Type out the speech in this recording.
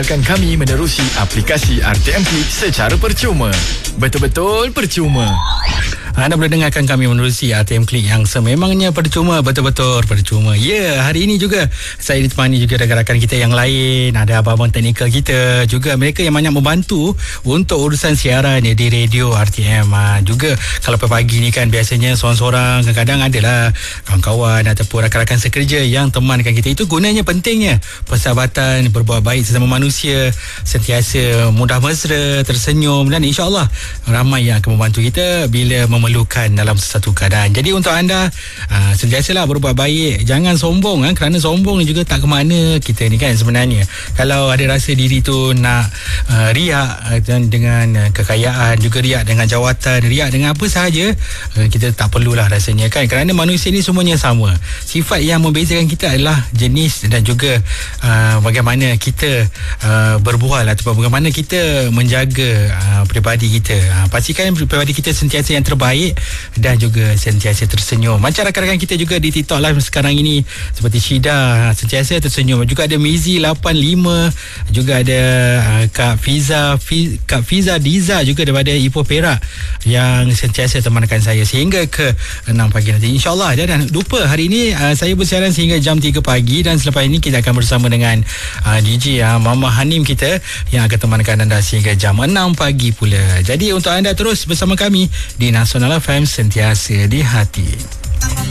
Kami menerusi aplikasi RTM Klik secara percuma. Betul-betul percuma. Anda boleh dengarkan kami menerusi RTM Klik yang sememangnya percuma, betul-betul percuma. Ya, hari ini juga saya ditemani juga rakan-rakan kita yang lain. Ada abang-abang teknikal kita juga, mereka yang banyak membantu untuk urusan siaran di radio RTM. Juga kalau pagi ni kan biasanya seorang-seorang, kadang-kadang adalah kawan-kawan ataupun rakan-rakan sekerja yang temankan kita. Itu gunanya pentingnya persahabatan, berbuat baik sesama manusia, sentiasa mudah mesra, tersenyum, dan insya-Allah ramai yang akan membantu kita bila memerlukan dalam sesuatu keadaan. Jadi untuk anda sentiasalah berbuat baik, jangan sombong kerana sombong ni juga tak ke mana kita ni kan sebenarnya. Kalau ada rasa diri tu nak riak dengan kekayaan, juga riak dengan jawatan, riak dengan apa sahaja, kita tak perlulah rasanya kan, kerana manusia ni semuanya sama. Sifat yang membezakan kita adalah jenis dan juga bagaimana kita berbual ataupun bagaimana kita menjaga peribadi kita. Pastikan peribadi kita sentiasa yang terbaik dan juga sentiasa tersenyum. Macam rakan-rakan kita juga di TikTok live sekarang ini, seperti Syida sentiasa tersenyum. Juga ada Mizi 85, juga ada Kak Fiza Diza juga daripada Ipoh Perak yang sentiasa temankan saya sehingga ke 6 pagi nanti, insyaAllah. Dan lupa hari ini saya bersiaran sehingga jam 3 pagi, dan selepas ini kita akan bersama dengan DJ Mama Hanim kita yang akan temankan anda sehingga jam 6 pagi pula. Jadi untuk anda terus bersama kami di Nasional FM, sentiasa di hati.